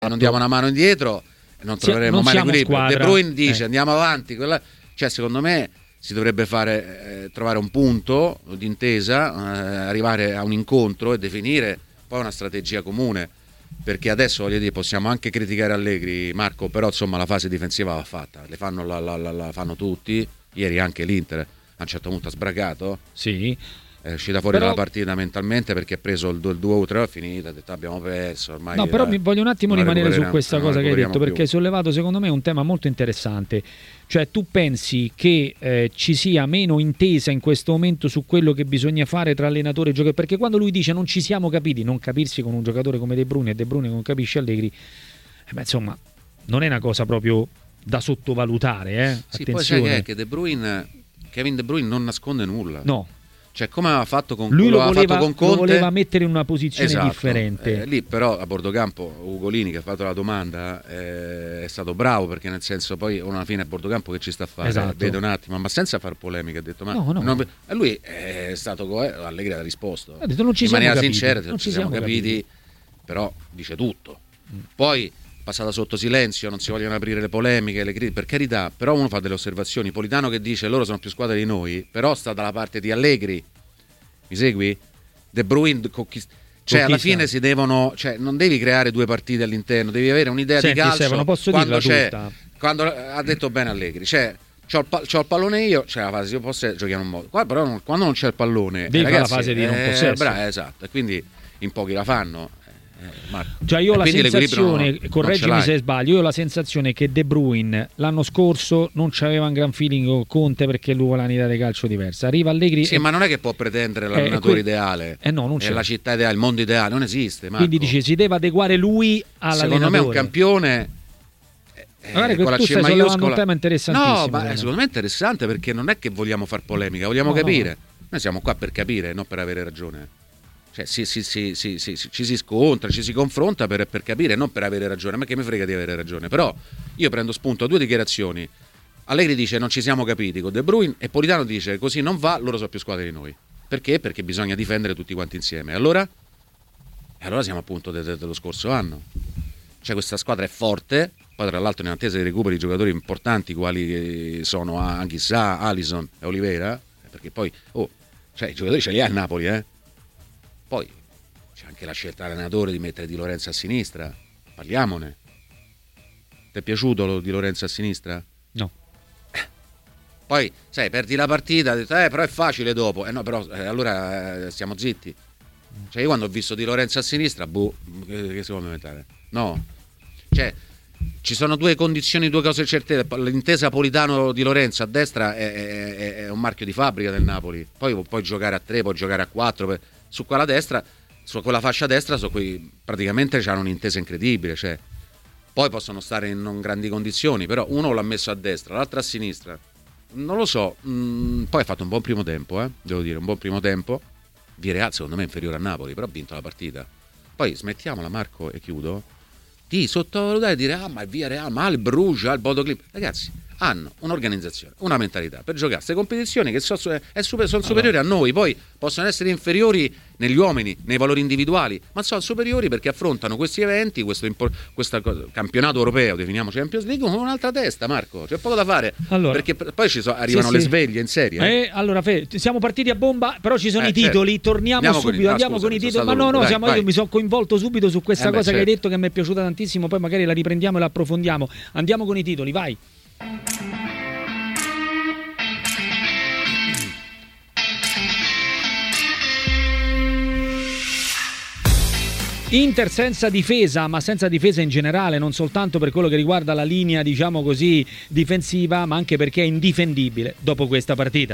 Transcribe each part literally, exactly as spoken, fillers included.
non diamo una mano indietro non troveremo non mai l'equilibrio. squadra. De Bruyne dice eh. andiamo avanti, quella... cioè secondo me si dovrebbe fare eh, trovare un punto d'intesa, eh, arrivare a un incontro e definire poi una strategia comune, perché adesso voglio dire possiamo anche criticare Allegri, Marco, però insomma la fase difensiva va fatta, le fanno, la, la, la, la fanno tutti, ieri anche l'Inter a un certo punto ha sbragato, sì, è uscita fuori però... dalla partita mentalmente perché ha preso il due o tre, è finita, ha detto abbiamo perso ormai. No, però eh, mi voglio un attimo rimanere su questa cosa che hai detto, più. perché hai sollevato secondo me un tema molto interessante. Cioè tu pensi che eh, ci sia meno intesa in questo momento su quello che bisogna fare tra allenatore e giocatore? Perché quando lui dice non ci siamo capiti, non capirsi con un giocatore come De Bruyne e De Bruyne non capisce Allegri, eh beh, insomma non è una cosa proprio da sottovalutare, eh? Sì, attenzione. poi sai che è che De Bruyne, Kevin De Bruyne non nasconde nulla. No. Cioè come aveva fatto con lui lo aveva voleva, fatto con Conte, lo voleva mettere in una posizione esatto, differente. Eh, lì però a bordo campo Ugolini che ha fatto la domanda eh, è stato bravo, perché nel senso poi alla fine a bordo campo che ci sta a fare, esatto. Vede un attimo, ma senza far polemica, ha detto ma no, no. Non, e lui è stato co- Allegri ha risposto ha detto, non ci in siamo maniera capiti, sincera, non non ci ci siamo siamo capiti, capiti, però dice tutto. Mm. Poi passata sotto silenzio, non si vogliono aprire le polemiche, le critiche, per carità, però uno fa delle osservazioni. Politano che dice loro sono più squadra di noi, però sta dalla parte di Allegri, mi segui? De Bruyne conquist- cioè alla fine si devono, cioè non devi creare due partite all'interno, devi avere un'idea Senti, di calcio. Stefano, posso quando dirla c'è, tutta? Quando ha detto bene Allegri, cioè c'ho il, pa- c'ho il pallone io, c'è la fase di possesso, giochiamo un modo. Qua però non, quando non c'è il pallone, devi eh, ragazzi, fare la fase di non eh, possesso. Bra- esatto, e quindi in pochi la fanno. Eh, cioè io ho la sensazione, non, correggimi non se sbaglio, io ho la sensazione che De Bruyne l'anno scorso non c'aveva un gran feeling con Conte perché lui vuole un'idea di calcio diversa. Arriva Allegri sì, e... ma non è che può pretendere l'allenatore eh, que... ideale, eh no, non c'è. È la città ideale, il mondo ideale, non esiste, Marco. Quindi dice si deve adeguare lui all'allenatore. Secondo me è un campione eh, magari che tu stai sollevando un tema interessantissimo. No, ma secondo me è interessante perché non è che vogliamo far polemica, vogliamo no, capire. no. Noi siamo qua per capire, non per avere ragione. Cioè, sì, sì, sì, sì, sì, sì, ci si scontra, ci si confronta per, per capire, non per avere ragione. Ma che mi frega di avere ragione. Però io prendo spunto a due dichiarazioni. Allegri dice non ci siamo capiti con De Bruyne e Politano dice così non va, loro sono più squadre di noi. Perché? Perché bisogna difendere tutti quanti insieme. Allora? E allora siamo appunto de- de- dello scorso anno. Cioè questa squadra è forte, poi tra l'altro in attesa di recuperi di giocatori importanti quali sono anche Sa, Alisson e Oliveira, perché poi oh, cioè, i giocatori ce li ha il Napoli, eh? Poi c'è anche la scelta dell'allenatore di mettere Di Lorenzo a sinistra, parliamone. Ti è piaciuto lo Di Lorenzo a sinistra? No. Eh. Poi, sai, perdi la partita, eh, però è facile dopo. Eh no, però eh, allora eh, stiamo zitti. Cioè io quando ho visto Di Lorenzo a sinistra, boh, che, che si può inventare? No. Cioè, ci sono due condizioni, due cose certe. L'intesa Politano-Di Lorenzo a destra è, è, è un marchio di fabbrica del Napoli. Poi puoi giocare a tre, puoi giocare a quattro. Per... Su quella destra, su quella fascia destra, su cui praticamente c'hanno un'intesa incredibile. Cioè, poi possono stare in non grandi condizioni, però uno l'ha messo a destra, l'altro a sinistra. Non lo so. Mm, poi ha fatto un buon primo tempo, eh? Devo dire, un buon primo tempo. Villarreal secondo me è inferiore a Napoli, però ha vinto la partita. Poi smettiamola, Marco, e chiudo, di sottovalutare e dire ah ma il Villarreal, ma il Bruges, il Bodo Glimt. Ragazzi, hanno un'organizzazione, una mentalità per giocare queste competizioni che so, è super, sono superiori allora. a noi. Poi possono essere inferiori negli uomini, nei valori individuali, ma sono superiori perché affrontano questi eventi, questo, questo campionato europeo, definiamo Champions League, con un'altra testa, Marco, c'è poco da fare, allora, perché poi ci so, arrivano sì, le sì. sveglie in serie. Eh? Eh, allora Fe, siamo partiti a bomba, però ci sono eh, i titoli, certo. torniamo andiamo subito, con i, andiamo ah, scusa, con i titoli, ma no, lungo. no, Dai, siamo, io mi sono coinvolto subito su questa eh beh, cosa certo. che hai detto che mi è piaciuta tantissimo, poi magari la riprendiamo e la approfondiamo. Andiamo con i titoli, vai. Inter senza difesa, ma senza difesa in generale, non soltanto per quello che riguarda la linea, diciamo così, difensiva, ma anche perché è indifendibile dopo questa partita.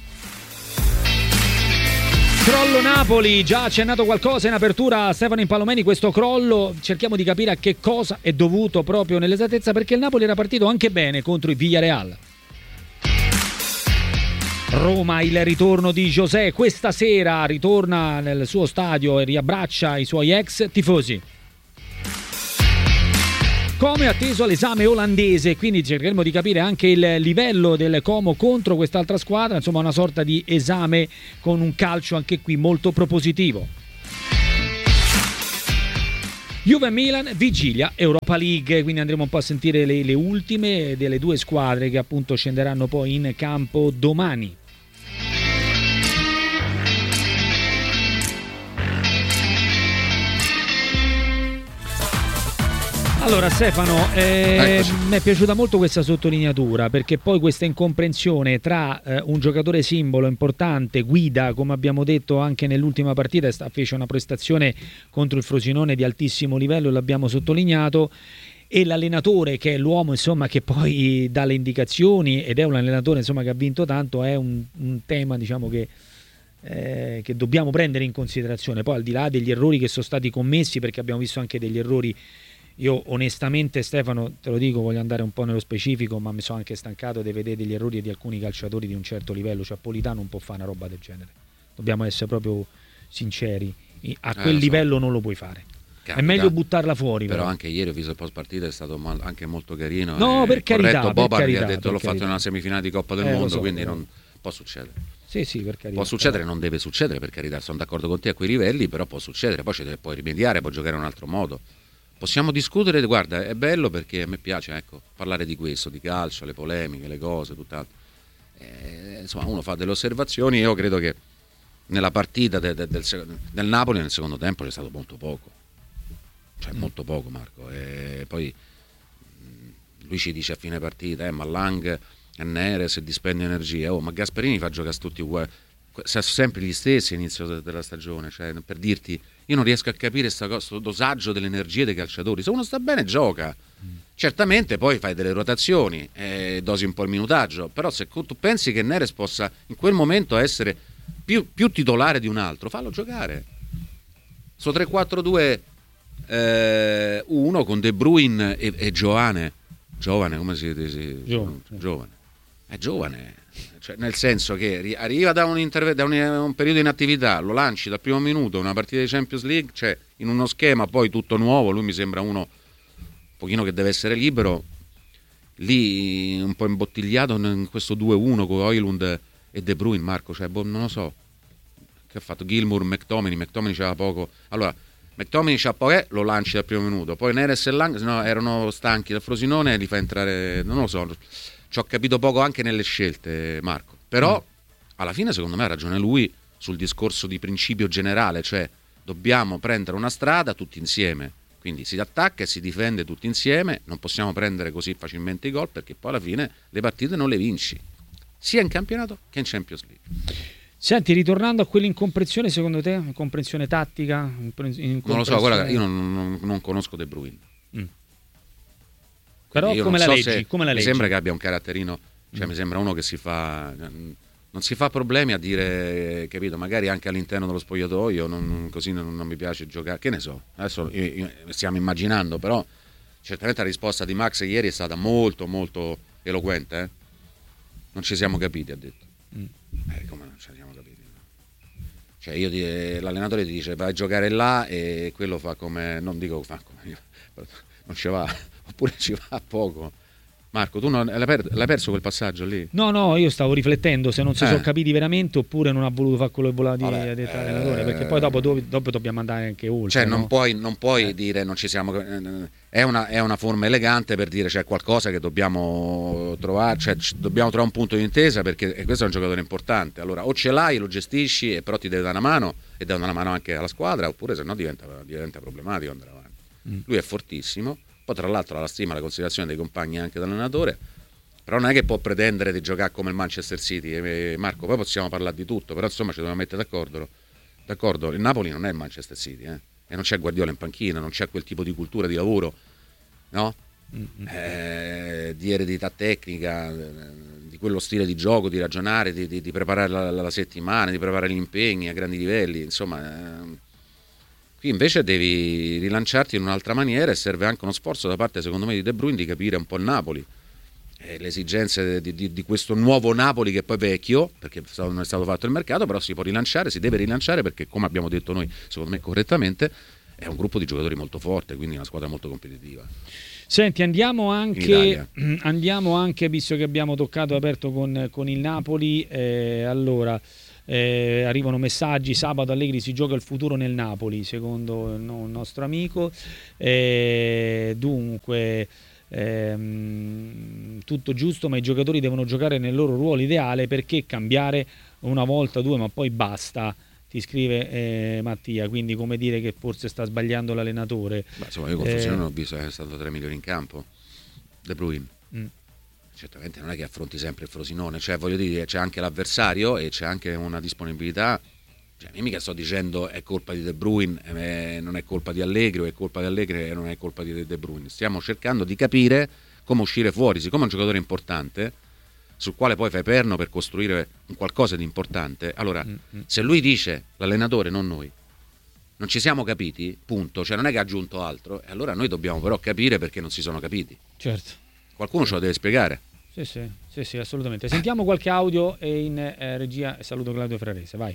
Crollo Napoli, già accennato qualcosa in apertura Stefano Impalomeni, questo crollo, cerchiamo di capire a che cosa è dovuto proprio nell'esattezza, perché il Napoli era partito anche bene contro il Villarreal. Roma, il ritorno di José, questa sera ritorna nel suo stadio e riabbraccia i suoi ex tifosi. Como è atteso all'esame olandese, quindi cercheremo di capire anche il livello del Como contro quest'altra squadra, insomma una sorta di esame con un calcio anche qui molto propositivo. Juve Milan, vigilia Europa League, quindi andremo un po' a sentire le, le ultime delle due squadre che appunto scenderanno poi in campo domani. Allora Stefano, eh, mi è piaciuta molto questa sottolineatura, perché poi questa incomprensione tra eh, un giocatore simbolo importante, guida, come abbiamo detto anche nell'ultima partita, fece una prestazione contro il Frosinone di altissimo livello, l'abbiamo sottolineato, e l'allenatore che è l'uomo insomma che poi dà le indicazioni ed è un allenatore insomma che ha vinto tanto, è un, un tema diciamo che Eh, che dobbiamo prendere in considerazione, poi al di là degli errori che sono stati commessi, perché abbiamo visto anche degli errori. Io onestamente Stefano, te lo dico, voglio andare un po' nello specifico, ma mi sono anche stancato di vedere degli errori di alcuni calciatori di un certo livello, cioè Politano non può fare una roba del genere, dobbiamo essere proprio sinceri, a quel eh, livello so. Non lo puoi fare. Capita. È meglio buttarla fuori. Però, però anche ieri ho visto il post partita, è stato anche molto carino. No, per carità. Corretto, Boban per carità, mi ha detto l'ho carità. fatto in una semifinale di Coppa del eh, Mondo, so, quindi però. non può succedere. Sì, sì, per carità. Può succedere, non deve succedere, per carità, sono d'accordo con te a quei livelli, però può succedere, poi ci deve poi rimediare, può giocare in un altro modo. Possiamo discutere, guarda, è bello perché a me piace, ecco, parlare di questo, di calcio, le polemiche, le cose, tutt'altro. Eh, insomma, uno fa delle osservazioni, io credo che nella partita de, de, del, del Napoli nel secondo tempo c'è stato molto poco, cioè mm. molto poco, Marco. E poi lui ci dice a fine partita, eh, ma Lang e Neres dispendio energie, oh, ma Gasperini fa giocare tutti uguali, sempre gli stessi all'inizio della stagione, cioè, per dirti, io non riesco a capire questo dosaggio delle energie dei calciatori. Se uno sta bene gioca, mm. certamente poi fai delle rotazioni, eh, dosi un po' il minutaggio, però se tu pensi che Neres possa in quel momento essere più, più titolare di un altro, fallo giocare. Sto tre quattro due uno con De Bruyne e, e Giovane giovane come si dice? Giovane, giovane. È giovane, cioè, nel senso che arriva da, un, interve- da un, un periodo in attività, lo lanci dal primo minuto, una partita di Champions League, cioè in uno schema poi tutto nuovo, lui mi sembra uno un pochino che deve essere libero, lì un po' imbottigliato in questo due uno con Højlund e De Bruyne, Marco, cioè boh, non lo so, che ha fatto Gilmour, McTominay, McTominay c'aveva poco, allora McTominay c'ha poco, eh, lo lanci dal primo minuto, poi Neres e Lang no, erano stanchi dal Frosinone e li fa entrare, non lo so, ci ho capito poco anche nelle scelte, Marco, però mm. alla fine secondo me ha ragione lui sul discorso di principio generale, cioè dobbiamo prendere una strada tutti insieme, quindi si attacca e si difende tutti insieme, non possiamo prendere così facilmente i gol perché poi alla fine le partite non le vinci, sia in campionato che in Champions League. Senti, ritornando a quell'incomprensione, secondo te, incomprensione tattica? Incomprensione... Non lo so, guarda, io non, non, non conosco De Bruyne. Mm. Però come la, so leggi, come la mi leggi? sembra che abbia un caratterino, cioè mm. mi sembra uno che si fa, non si fa problemi a dire, capito, magari anche all'interno dello spogliatoio, non, così non, non mi piace giocare, che ne so, adesso io, io, stiamo immaginando, però certamente la risposta di Max ieri è stata molto molto eloquente, eh? Non ci siamo capiti, ha detto. Mm. Eh, come non ci siamo capiti? Cioè io ti, l'allenatore ti dice vai a giocare là e quello fa come, non dico fa come io, non ci va, oppure ci va poco. Marco, tu non, l'hai, per, l'hai perso quel passaggio lì? No, no, io stavo riflettendo se non si eh. sono capiti veramente oppure non ha voluto fare quello che voleva dire Vabbè, detto l'allenatore, eh, perché poi dopo, dopo dobbiamo andare anche oltre. Cioè no? non puoi, non puoi eh. dire non ci siamo, è una, è una forma elegante per dire c'è qualcosa che dobbiamo trovare, cioè dobbiamo trovare un punto di intesa perché questo è un giocatore importante, allora o ce l'hai, lo gestisci e però ti deve dare una mano e dare una mano anche alla squadra, oppure se no diventa, diventa problematico andare avanti. Mm. Lui è fortissimo, poi tra l'altro ha la stima e la considerazione dei compagni anche dell'allenatore, però non è che può pretendere di giocare come il Manchester City. E Marco, poi possiamo parlare di tutto, però insomma ci dobbiamo mettere d'accordo. D'accordo, il Napoli non è il Manchester City, eh? E non c'è Guardiola in panchina, non c'è quel tipo di cultura di lavoro, no? Mm-hmm. Eh, di eredità tecnica, di quello stile di gioco, di ragionare, di, di, di preparare la, la settimana, di preparare gli impegni a grandi livelli, insomma. Eh, qui invece devi rilanciarti in un'altra maniera e serve anche uno sforzo da parte, secondo me, di De Bruyne di capire un po' il Napoli. Le esigenze di, di, di questo nuovo Napoli che poi è vecchio perché non è stato fatto il mercato, però si può rilanciare, si deve rilanciare perché come abbiamo detto noi secondo me correttamente è un gruppo di giocatori molto forte, quindi una squadra molto competitiva. Senti, andiamo anche, andiamo anche visto che abbiamo toccato aperto con, con il Napoli, eh, allora Eh, arrivano messaggi: sabato Allegri si gioca il futuro nel Napoli, secondo il nostro amico. Eh, dunque ehm, tutto giusto, ma i giocatori devono giocare nel loro ruolo ideale, perché cambiare una volta, due, ma poi basta, ti scrive eh, Mattia. Quindi, come dire che forse sta sbagliando l'allenatore. Beh, insomma, io con Frosinone non ho visto che è stato tre milioni in campo De Bruyne. Mm. Certamente non è che affronti sempre il Frosinone, cioè voglio dire, c'è anche l'avversario e c'è anche una disponibilità. Cioè, io mica sto dicendo è colpa di De Bruyne, eh, non è colpa di Allegri, o è colpa di Allegri e non è colpa di De Bruyne. Stiamo cercando di capire come uscire fuori, siccome è un giocatore importante sul quale poi fai perno per costruire un qualcosa di importante. Allora, mm-hmm. se lui dice, l'allenatore, non noi, non ci siamo capiti, punto, cioè non è che ha aggiunto altro, e allora noi dobbiamo però capire perché non si sono capiti. Certo. Qualcuno ce lo deve spiegare. Sì, sì, sì, sì, assolutamente. Sentiamo qualche audio in eh, regia. Saluto Claudio Frarese, vai.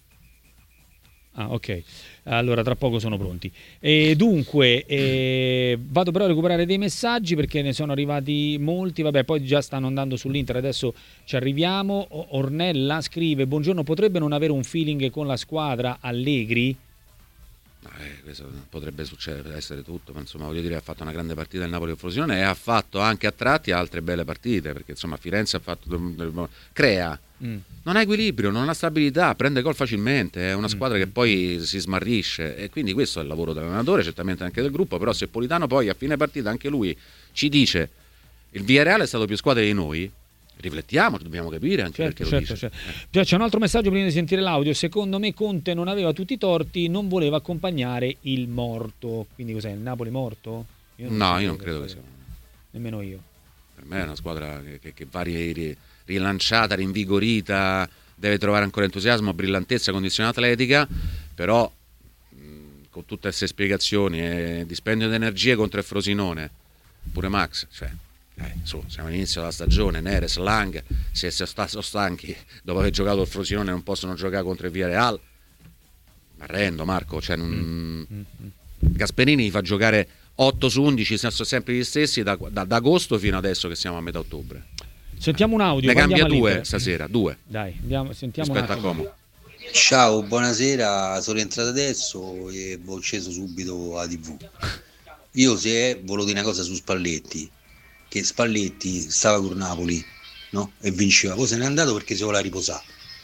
Ah, ok. Allora, tra poco sono pronti. E dunque, eh, vado però a recuperare dei messaggi perché ne sono arrivati molti. Vabbè, poi già stanno andando sull'Inter, adesso ci arriviamo. Ornella scrive: buongiorno, potrebbe non avere un feeling con la squadra Allegri? Eh, questo potrebbe succedere, essere tutto, ma insomma, voglio dire, ha fatto una grande partita il Napoli con Frosinone e ha fatto anche a tratti altre belle partite, perché insomma Firenze ha fatto, crea, mm. non ha equilibrio, non ha stabilità, prende gol facilmente, è una squadra mm. che poi si smarrisce, e quindi questo è il lavoro dell'allenatore, certamente anche del gruppo. Però se Politano poi a fine partita anche lui ci dice il Villarreal è stato più squadra di noi, riflettiamo, dobbiamo capire anche certo, perché certo, lo dice. Certo. Eh. C'è un altro messaggio prima di sentire l'audio. Secondo me Conte non aveva tutti i torti, non voleva accompagnare il morto. Quindi cos'è, il Napoli morto? Io no, so io non credo che sia. Nemmeno io. Per me è una squadra che, che, che va rilanciata, rinvigorita, deve trovare ancora entusiasmo, brillantezza, condizione atletica, però mh, con tutte queste spiegazioni e dispendio di energie contro il Frosinone, pure Max, cioè Eh, su, siamo all'inizio della stagione, Neres, Lang, se sono stanchi dopo aver giocato il Frosinone non possono giocare contro il Villarreal, ma arrendo Marco, cioè non... mm. Mm. Gasperini fa giocare otto su undici, sono sempre gli stessi da, da, da agosto fino adesso che siamo a metà ottobre. Sentiamo un audio, ne cambia due stasera, due dai, andiamo, sentiamo rispetto a Como. Ciao, buonasera, sono rientrato adesso e ho acceso subito la tivù. Io se volevo dire una cosa su Spalletti, che Spalletti stava con Napoli, no? E vinceva, poi se n'è andato perché si voleva riposare,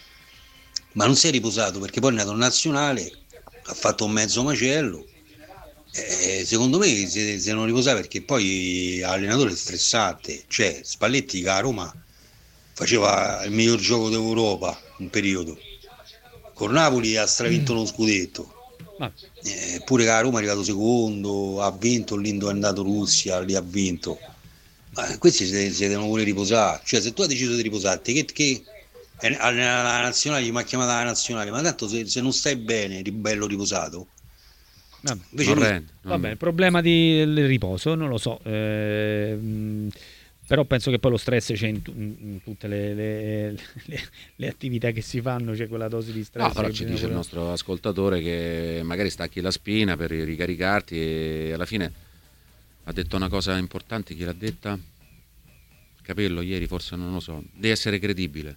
ma non si è riposato perché poi è nato in nazionale, ha fatto un mezzo macello, e secondo me si, si non riposava perché poi l'allenatore è stressante. Cioè Spalletti che a Roma faceva il miglior gioco d'Europa un periodo, con Napoli ha stravinto mm. lo scudetto. Eppure eh, che a Roma è arrivato secondo, ha vinto, l'Indo è andato in Russia, lì ha vinto. Ma questi si, si devono pure riposare. Cioè se tu hai deciso di riposarti, che, che alla nazionale gli mi ha chiamato la nazionale, ma tanto se, se non stai bene, bello riposato. Vabbè, non lui... rende, non... Vabbè, il problema del riposo non lo so, eh, mh, però penso che poi lo stress c'è in, in, in tutte le, le, le, le attività che si fanno, c'è quella dose di stress. No, però ci dice quella... il nostro ascoltatore che magari stacchi la spina per ricaricarti, e alla fine ha detto una cosa importante. Chi l'ha detta? Capello ieri, forse, non lo so. Devi essere credibile.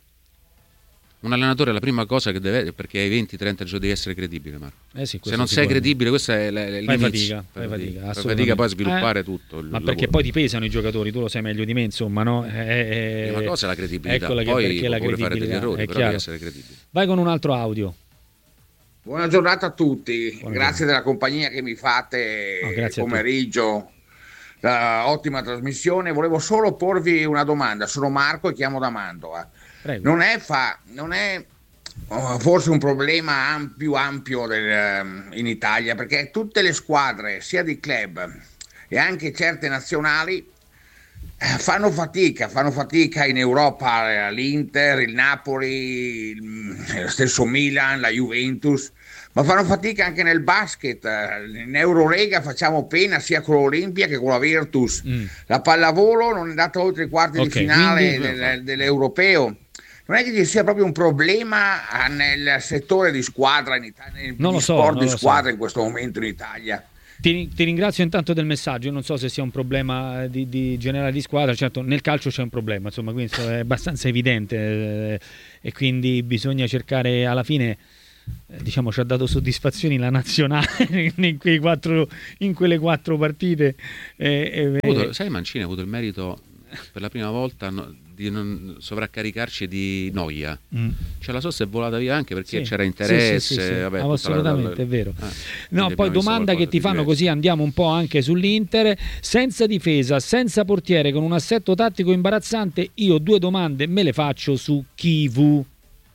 Un allenatore la prima cosa che deve, perché ai venti trenta giorni devi essere credibile, Marco. Eh sì, se non sei credibile, questo è il fai fatica, fai fatica, fai fatica poi a sviluppare eh, tutto il ma lavoro. Perché poi ti pesano i giocatori, tu lo sai meglio di me, insomma, no? Eh, la cosa è la credibilità, ecco poi puoi la pure fare degli errori, però devi essere credibile. Vai con un altro audio. Buona giornata a tutti, Buona grazie giornata. Della compagnia che mi fate oh, il pomeriggio. Uh, ottima trasmissione. Volevo solo porvi una domanda. Sono Marco e chiamo da Mantova. Prego. Non è, fa, non è uh, forse un problema am- più ampio del, um, in Italia, perché tutte le squadre, sia di club e anche certe nazionali, eh, fanno fatica, fanno fatica in Europa, l'Inter, il Napoli, il, lo stesso Milan, la Juventus, ma fanno fatica anche nel basket. In Eurolega facciamo pena sia con l'Olimpia che con la Virtus. Mm. La pallavolo non è andata oltre i quarti okay, di finale del, dell'Europeo. Non è che ci sia proprio un problema nel settore di squadra in Italia, nel non lo so, sport di lo squadra so. in questo momento in Italia. Ti, ti ringrazio intanto del messaggio. Io non so se sia un problema di, di generale di squadra, certo nel calcio c'è un problema, insomma, quindi è abbastanza evidente eh, e quindi bisogna cercare alla fine, eh, diciamo, ci ha dato soddisfazioni la nazionale in, quei quattro, in quelle quattro partite. Eh, eh, avuto, sai, Mancini ha avuto il merito per la prima volta no, di non sovraccaricarci di noia. Mm. Cioè la sosta è volata via anche perché sì, c'era interesse. Sì, sì, sì, sì. Vabbè, assolutamente, la... è vero. Ah, no, poi domanda che ti fanno diverso. Così andiamo un po' anche sull'Inter. Senza difesa, senza portiere, con un assetto tattico imbarazzante, io due domande me le faccio su Chivu.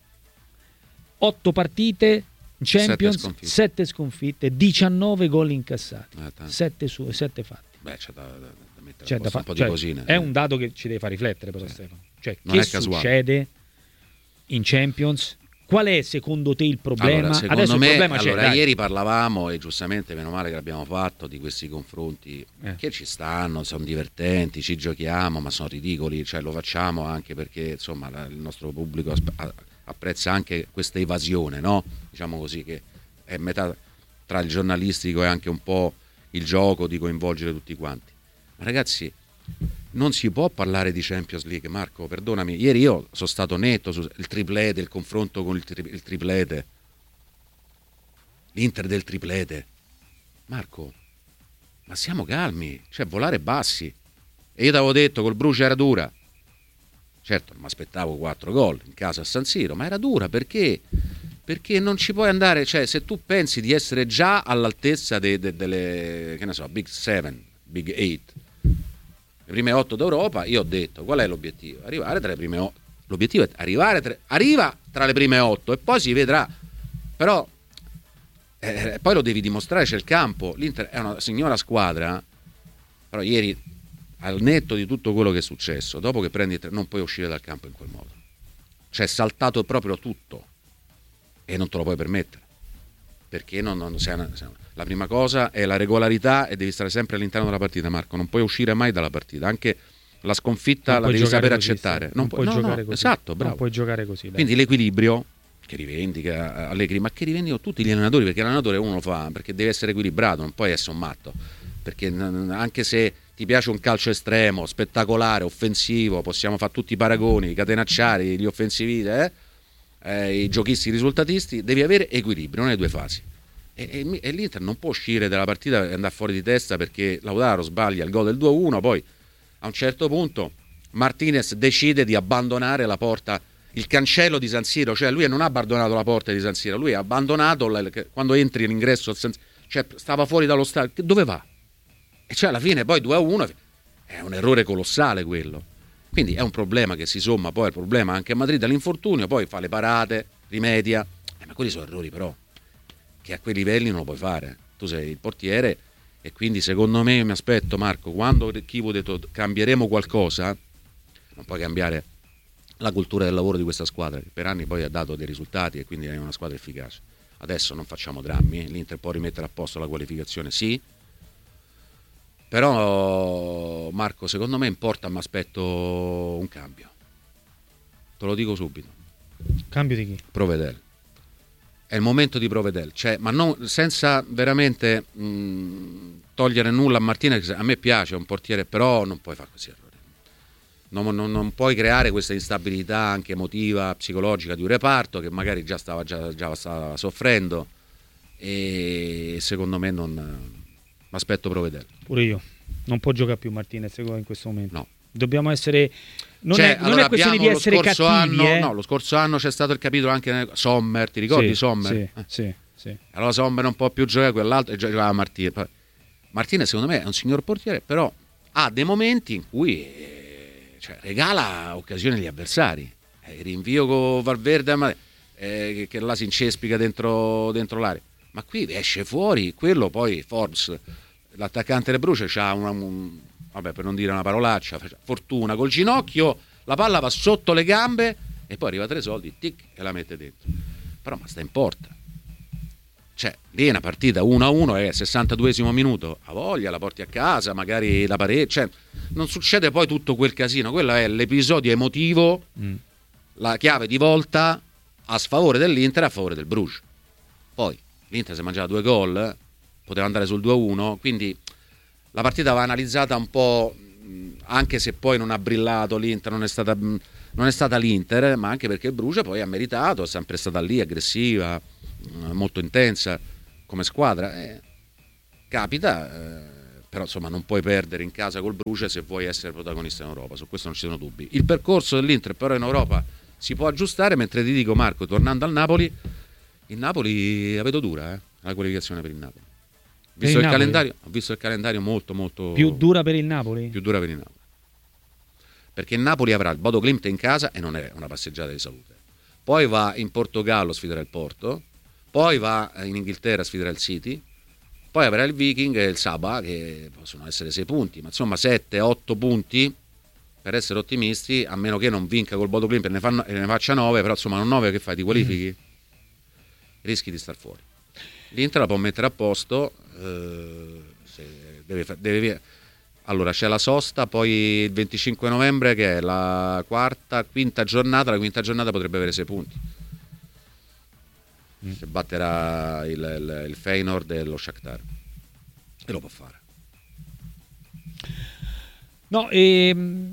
Otto partite, Champions, sette sconfitte, sette sconfitte diciannove gol incassati, ah, sette su sette fatti. Beh, c'è da, da, da mettere c'è da fa- un po' cioè, di cosine. È un dato che ci deve far riflettere, però, sì. Stefano. Cioè, non che è casuale. Succede in Champions? Qual è secondo te il problema? Allora, secondo Adesso me, il problema allora, c'è. Dai. Ieri parlavamo e giustamente meno male che l'abbiamo fatto di questi confronti eh. che ci stanno, sono divertenti, ci giochiamo, ma sono ridicoli, cioè lo facciamo anche perché insomma la, il nostro pubblico apprezza anche questa evasione, no? Diciamo così, che è metà tra il giornalistico e anche un po' il gioco di coinvolgere tutti quanti. Ma ragazzi, non si può parlare di Champions League, Marco, perdonami. Ieri io sono stato netto sul triplete, il confronto con il, tri- il triplete, l'Inter del triplete. Marco, ma siamo calmi, cioè volare bassi. E io ti avevo detto col Bruce era dura. Certo, non mi aspettavo quattro gol in casa a San Siro, ma era dura perché? Perché non ci puoi andare, cioè se tu pensi di essere già all'altezza de, de, delle, che ne so, Big Seven, Big Eight, le prime otto d'Europa, io ho detto qual è l'obiettivo? Arrivare tra le prime otto. L'obiettivo è arrivare tra, arriva tra le prime otto e poi si vedrà. Però eh, poi lo devi dimostrare, c'è il campo. L'Inter è una signora squadra, però ieri al netto di tutto quello che è successo, dopo che prendi tre, non puoi uscire dal campo in quel modo. Cioè è saltato proprio tutto e non te lo puoi permettere. Perché non, non sei una, sei una, la prima cosa è la regolarità e devi stare sempre all'interno della partita, Marco, non puoi uscire mai dalla partita, anche la sconfitta non la devi sapere così, accettare, sì. non, non puoi no, giocare no, così. Esatto, bravo. Non puoi giocare così, dai. Quindi l'equilibrio che rivendica Allegri, ma che rivendicano tutti gli allenatori, perché l'allenatore uno lo fa perché deve essere equilibrato, non puoi essere un matto, perché anche se ti piace un calcio estremo, spettacolare, offensivo, possiamo fare tutti i paragoni, i catenacciari, gli offensivi, eh? Eh, i giochisti risultatisti, devi avere equilibrio nelle due fasi. E, e, e l'Inter non può uscire dalla partita e andare fuori di testa perché Lautaro sbaglia il gol del due a uno, poi a un certo punto Martinez decide di abbandonare la porta, il cancello di San Siro, cioè lui non ha abbandonato la porta di San Siro, lui ha abbandonato la, quando entri all'ingresso, cioè stava fuori dallo stadio, dove va? E cioè alla fine poi due a uno è un errore colossale quello. Quindi è un problema che si somma poi al problema anche a Madrid all'infortunio, poi fa le parate, rimedia, eh, ma quelli sono errori però che a quei livelli non lo puoi fare. Tu sei il portiere e quindi secondo me mi aspetto, Marco, quando Chivo ha detto cambieremo qualcosa, non puoi cambiare la cultura del lavoro di questa squadra che per anni poi ha dato dei risultati e quindi è una squadra efficace. Adesso non facciamo drammi, l'Inter può rimettere a posto la qualificazione, sì, però Marco secondo me importa, mi aspetto un cambio, te lo dico subito. Cambio di chi? Provedel, è il momento di Provedel, cioè, ma non, senza veramente mh, togliere nulla a Martinez, a me piace, è un portiere, però non puoi fare questi errori, non, non, non puoi creare questa instabilità anche emotiva, psicologica di un reparto che magari già stava, già, già stava soffrendo e secondo me non... mi aspetto Provedel. Pure io. Non può giocare più Martinez in questo momento. No. Dobbiamo essere... Non, cioè, è, non allora è questione di essere cattivi. Anno, eh? No, lo scorso anno c'è stato il capitolo anche nel... Sommer, ti ricordi sì, Sommer? Sì, eh. sì, sì. Allora Sommer non può più giocare, quell'altro e giocava Martinez. Martinez secondo me è un signor portiere, però ha dei momenti in cui eh, cioè, regala occasioni agli avversari. Eh, il rinvio con Valverde ma, eh, che, che là si incespica dentro, dentro l'area. Ma qui esce fuori, quello poi Forbes, l'attaccante del Bruce, c'ha una, un, vabbè, per non dire una parolaccia, fortuna col ginocchio, la palla va sotto le gambe e poi arriva tre soldi, tic, e la mette dentro. Però ma sta in porta. Cioè, lì è una partita uno a uno, è sessantaduesimo minuto, a voglia, la porti a casa, magari la pareggio, cioè, non succede poi tutto quel casino, quello è l'episodio emotivo, mm. la chiave di volta a sfavore dell'Inter, a favore del Bruges. Poi l'Inter si è mangiato due gol, poteva andare sul due a uno, quindi la partita va analizzata un po', anche se poi non ha brillato l'Inter, non è stata, non è stata l'Inter, ma anche perché il Bruges poi ha meritato, è sempre stata lì aggressiva, molto intensa come squadra, eh, capita, eh, però insomma non puoi perdere in casa col Bruges se vuoi essere protagonista in Europa, su questo non ci sono dubbi. Il percorso dell'Inter però in Europa si può aggiustare, mentre ti dico, Marco, tornando al Napoli, il Napoli la vedo dura, eh, la qualificazione per il Napoli. Visto il, il calendario, ho visto il calendario molto molto più dura per il Napoli? Più dura per il Napoli. Perché il Napoli avrà il Bodo Glimt in casa e non è una passeggiata di salute. Poi va in Portogallo a sfidare il Porto, poi va in Inghilterra a sfidare il City, poi avrà il Viking e il Sabah, che possono essere sei punti, ma insomma sette otto punti per essere ottimisti, a meno che non vinca col Bodo Glimt e ne, fanno, e ne faccia nove, però insomma non nove che fai, ti qualifichi? Mm. Rischi di star fuori. L'Inter la può mettere a posto, eh, se deve, deve, allora c'è la sosta, poi il venticinque novembre che è la quarta, quinta giornata, la quinta giornata potrebbe avere sei punti. Mm. Se batterà il, il, il Feyenoord e lo Shakhtar, e lo può fare. No, ehm,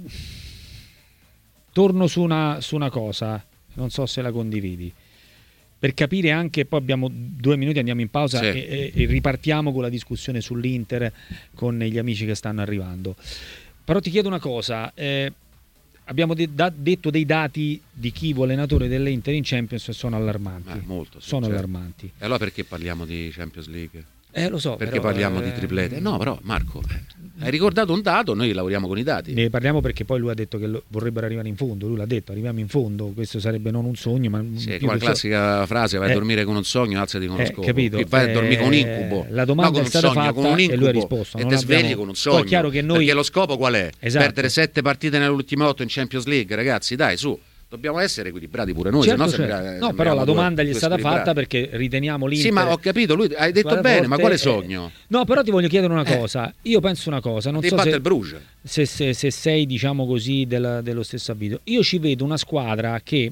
torno su una, su una cosa, non so se la condividi, per capire anche, poi abbiamo due minuti, andiamo in pausa, sì, e, e ripartiamo con la discussione sull'Inter con gli amici che stanno arrivando. Però ti chiedo una cosa, eh, abbiamo de- da- detto dei dati di Chivo, allenatore dell'Inter in Champions, sono allarmanti. Eh, molto, sì, sono certo. allarmanti. E allora perché parliamo di Champions League? Eh, lo so. Perché però, parliamo eh, di triplete? No, però Marco, eh, hai ricordato un dato, noi lavoriamo con i dati. Ne parliamo perché poi lui ha detto che lo, vorrebbero arrivare in fondo, lui l'ha detto, arriviamo in fondo, questo sarebbe non un sogno, ma sì, più come la classica so... frase, vai eh, a dormire con un sogno, alzati con uno eh, scopo. Capito? Vai eh, a dormire con un incubo. La domanda no, con è stata sogno, fatta con un incubo, e lui ha risposto. E non te abbiamo... svegli con un sogno. Poi è chiaro che noi... Perché lo scopo qual è? Esatto. Perdere sette partite nelle ultime otto in Champions League, ragazzi, dai, su. Dobbiamo essere equilibrati pure noi, certo, se no certo. sembra, no, però la domanda gli è stata fatta perché riteniamo l'Inter. Sì, ma ho capito, lui hai detto bene, forte, ma quale sogno? Eh, no, però ti voglio chiedere una cosa. Eh. Io penso una cosa, non ti so se, il Bruges. Se, se, se sei, diciamo così, del, dello stesso avviso. Io ci vedo una squadra che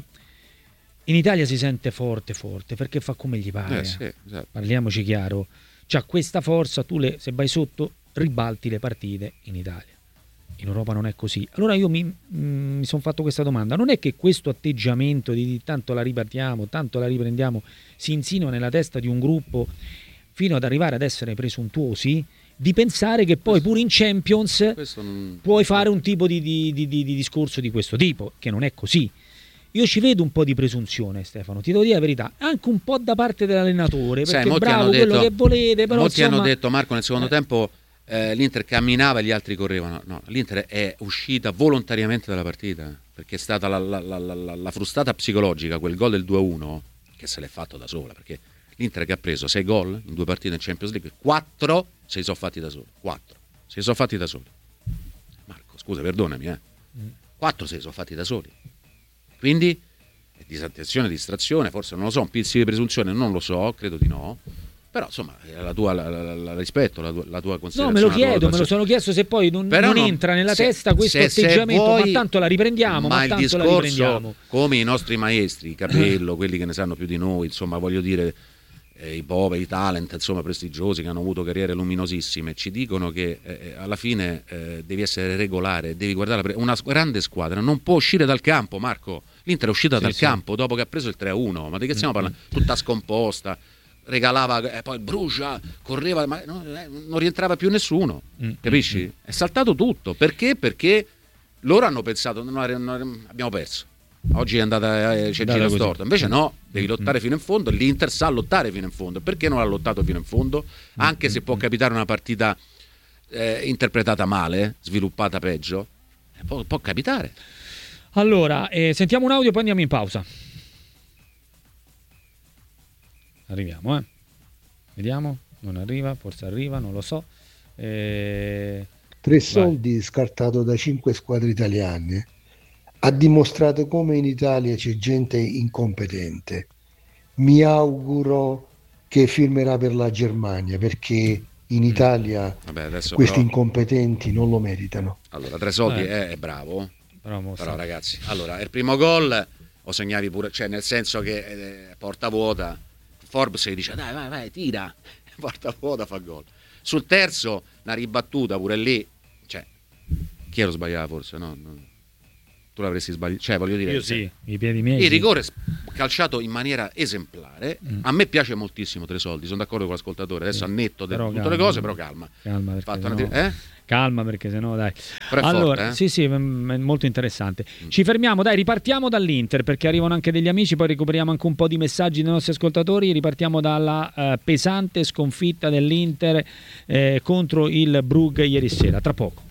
in Italia si sente forte, forte, perché fa come gli pare. Eh, sì, esatto. Parliamoci chiaro. C'ha questa forza, tu le, se vai sotto ribalti le partite in Italia. In Europa non è così. Allora io mi, mm, mi sono fatto questa domanda. Non è che questo atteggiamento di tanto la ripartiamo, tanto la riprendiamo, si insinua nella testa di un gruppo fino ad arrivare ad essere presuntuosi di pensare che poi pure in Champions non... puoi fare un tipo di, di, di, di discorso di questo tipo, che non è così. Io ci vedo un po' di presunzione, Stefano, ti devo dire la verità, anche un po' da parte dell'allenatore, perché Sai, bravo detto, quello che volete, però molti insomma... hanno detto, Marco, nel secondo eh. tempo eh, l'Inter camminava e gli altri correvano. No, l'Inter è uscita volontariamente dalla partita, perché è stata la, la, la, la, la frustata psicologica, quel gol del due a uno, che se l'è fatto da sola, perché l'Inter che ha preso sei gol in due partite in Champions League, quattro se li sono fatti da soli, quattro se li sono fatti da soli. Marco, scusa, perdonami, eh. quattro se li sono fatti da soli. Quindi disattenzione, distrazione, forse non lo so, un pizzico di presunzione, non lo so, credo di no. Però insomma, la tua la, la, la rispetto, la tua, la tua considerazione. No, me lo chiedo, me lo sono chiesto se poi non, non, non entra nella se, testa questo se, atteggiamento, se vuoi, ma tanto la riprendiamo, ma, ma tanto discorso, la riprendiamo. Come i nostri maestri, Capello, quelli che ne sanno più di noi, insomma, voglio dire, eh, i poveri, i talent, insomma, prestigiosi che hanno avuto carriere luminosissime, ci dicono che eh, alla fine eh, devi essere regolare, devi guardare la pre- una grande squadra non può uscire dal campo, Marco. L'Inter è uscita sì, dal sì. campo dopo che ha preso il tre a uno, ma di che stiamo mm-hmm. parlando? Tutta scomposta, regalava, eh, poi Brugia correva, ma no, eh, non rientrava più nessuno, mm-hmm. capisci? È saltato tutto, perché? Perché loro hanno pensato, no, no, no, abbiamo perso, oggi è andata, eh, c'è giro storto, invece no, devi lottare fino in fondo, l'Inter sa lottare fino in fondo, perché non ha lottato fino in fondo? Anche se può capitare una partita eh, interpretata male, sviluppata peggio, eh, può, può capitare. Allora, eh, sentiamo un audio e poi andiamo in pausa. Arriviamo, eh. Vediamo, non arriva, forse arriva, non lo so. Eh... Tre soldi scartato da cinque squadre italiane ha dimostrato come in Italia c'è gente incompetente. Mi auguro che firmerà per la Germania, perché in Italia Vabbè, questi però... incompetenti non lo meritano. Allora, tre soldi eh. è, è bravo. Però, però ragazzi, allora il primo gol lo segnavi pure, cioè nel senso che eh, porta vuota, Forbes gli dice dai vai vai tira, porta vuota, fa gol. Sul terzo, una ribattuta pure lì, cioè, chi ero sbagliato forse, no? no. Tu l'avresti sbagliato, cioè voglio dire... Io sì, i piedi miei. Il sì. rigore calciato in maniera esemplare, mm. a me piace moltissimo Tresoldi, sono d'accordo con l'ascoltatore, adesso sì. annetto de- tutte calma, le cose, però calma. Calma perché, Fatto sennò, una... eh? calma perché sennò dai. Però allora, forte, eh? sì sì, è molto interessante. Mm. Ci fermiamo, dai, ripartiamo dall'Inter perché arrivano anche degli amici, poi recuperiamo anche un po' di messaggi dei nostri ascoltatori, ripartiamo dalla uh, pesante sconfitta dell'Inter eh, contro il Brugge ieri sera, tra poco.